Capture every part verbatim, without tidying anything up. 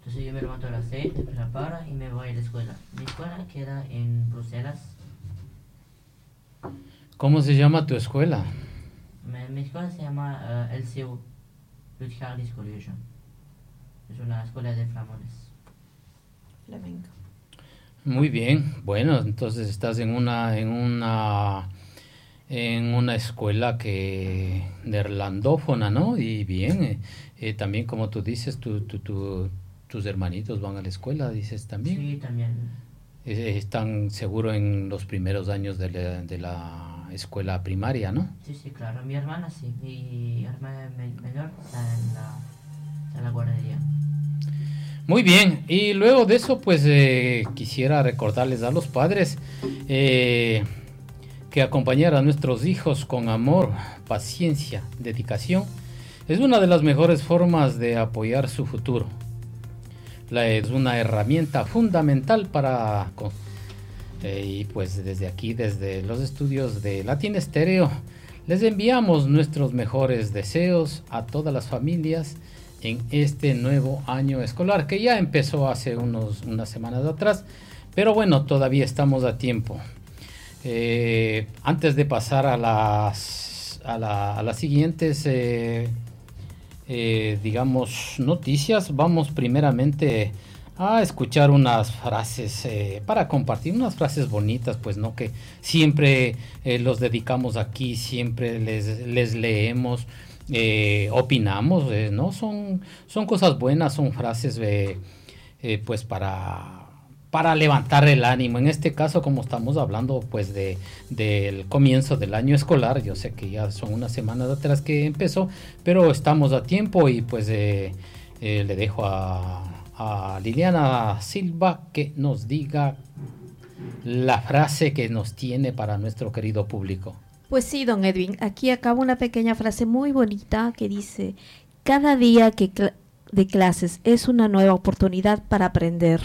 Entonces yo me levanto a las seis, me preparo y me voy a la escuela. Mi escuela queda en Bruselas. ¿Cómo se llama tu escuela? Mi, mi escuela se llama uh, L C U, Lutgardisch College. Es una escuela de flamones. Flamenco. Muy bien, bueno, entonces estás en una en una en una escuela que neerlandófona, ¿no? Y bien, eh, eh, también como tú dices, tu, tu, tu, tus hermanitos van a la escuela, dices también. Sí, también. Eh, están seguro en los primeros años de la, de la escuela primaria, ¿no? Sí, sí, claro. Mi hermana sí, mi hermana menor está en la, está en la guardería. Muy bien, y luego de eso pues eh, quisiera recordarles a los padres eh, que acompañar a nuestros hijos con amor, paciencia, dedicación es una de las mejores formas de apoyar su futuro. La, es una herramienta fundamental para eh, y pues desde aquí, desde los estudios de Latin Stereo, les enviamos nuestros mejores deseos a todas las familias en este nuevo año escolar que ya empezó hace unos, unas semanas atrás, pero bueno, todavía estamos a tiempo. Eh, antes de pasar a las, a la, a las siguientes, eh, eh, digamos, noticias, vamos primeramente a escuchar unas frases eh, para compartir, unas frases bonitas, pues no, que siempre eh, los dedicamos aquí, siempre les, les leemos. Eh, opinamos, eh, ¿no? Son, son cosas buenas, son frases eh, eh, pues para, para levantar el ánimo. En este caso, como estamos hablando pues de del comienzo del año escolar, yo sé que ya son unas semanas atrás que empezó, pero estamos a tiempo y pues eh, eh, le dejo a, a Liliana Silva que nos diga la frase que nos tiene para nuestro querido público. Pues sí, don Edwin, aquí acaba una pequeña frase muy bonita que dice: cada día que cl- de clases es una nueva oportunidad para aprender.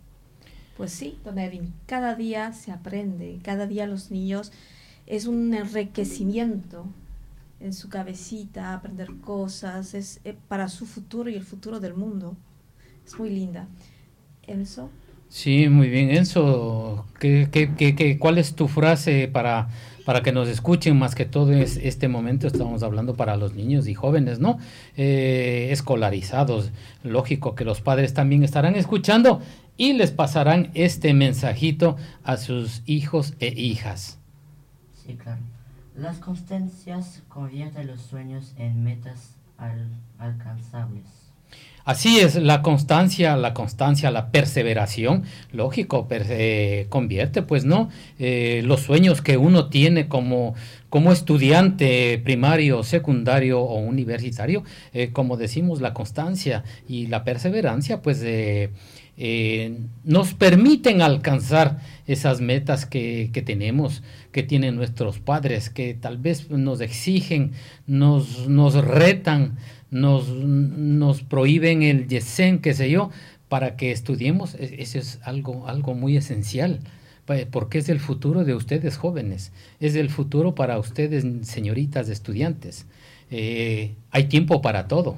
Pues sí, don Edwin, cada día se aprende, cada día los niños es un enriquecimiento en su cabecita, aprender cosas, es eh, para su futuro y el futuro del mundo. Es muy linda. Enzo. Sí, muy bien, Enzo, ¿qué, qué, qué, qué, ¿cuál es tu frase para, para que nos escuchen? Más que todo es este momento estamos hablando para los niños y jóvenes, ¿no? Eh, escolarizados, lógico que los padres también estarán escuchando y les pasarán este mensajito a sus hijos e hijas. Sí, claro. Las constancias convierten los sueños en metas al, alcanzables. Así es, la constancia, la constancia, la perseveración, lógico, per, eh, convierte, pues, ¿no? Eh, los sueños que uno tiene como, como estudiante primario, secundario o universitario, eh, como decimos, la constancia y la perseverancia, pues, eh, eh, nos permiten alcanzar esas metas que, que tenemos, que tienen nuestros padres, que tal vez nos exigen, nos, nos retan, Nos, nos prohíben el yesen, qué sé yo, para que estudiemos. Eso es algo, algo muy esencial, porque es el futuro de ustedes jóvenes, es el futuro para ustedes señoritas estudiantes. Eh, hay tiempo para todo,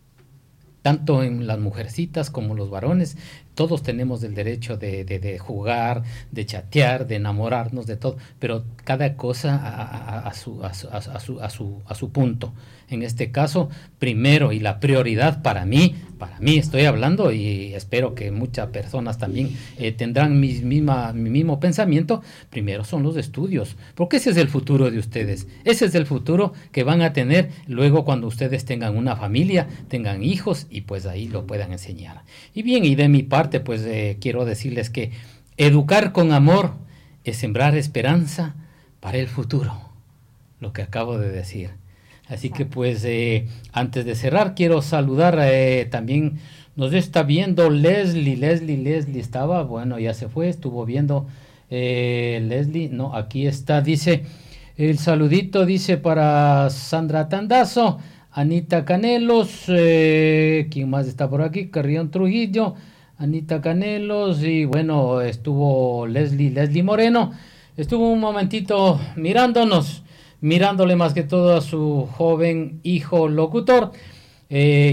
tanto en las mujercitas como los varones. Todos tenemos el derecho de, de, de jugar, de chatear, de enamorarnos, de todo, pero cada cosa a, a, a, su, a, su, a, su, a, su, a su punto. En este caso, primero y la prioridad para mí, para mí estoy hablando y espero que muchas personas también eh, tendrán mi, misma, mi mismo pensamiento, primero son los estudios, porque ese es el futuro de ustedes, ese es el futuro que van a tener luego cuando ustedes tengan una familia, tengan hijos y pues ahí lo puedan enseñar. Y bien, y de mi parte, pues eh, quiero decirles que educar con amor es sembrar esperanza para el futuro, lo que acabo de decir. Así que pues eh, antes de cerrar quiero saludar, eh, también nos está viendo Leslie, Leslie, Leslie estaba, bueno ya se fue, estuvo viendo eh, Leslie, no, aquí está, dice, el saludito dice para Sandra Tandazo, Anita Canelos, eh, ¿quién más está por aquí? Carrión Trujillo, Anita Canelos y bueno, estuvo Leslie, Leslie Moreno, estuvo un momentito mirándonos, mirándole más que todo a su joven hijo locutor, eh,